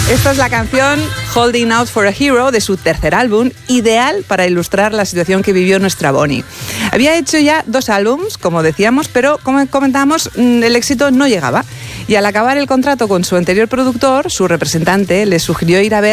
Esta es la canción Holding Out for a Hero de su tercer álbum, ideal para ilustrar la situación que vivió nuestra Bonnie. Había hecho ya 2 álbums, como decíamos, pero como comentábamos, el éxito no llegaba. Y al acabar el contrato con su anterior productor, su representante le sugirió ir a ver